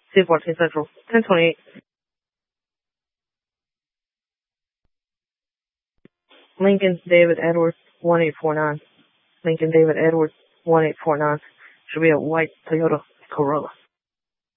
14 Central, 1028. Lincoln David Edwards, 1849. Lincoln David Edwards, 1849. Should be a white Toyota Corolla.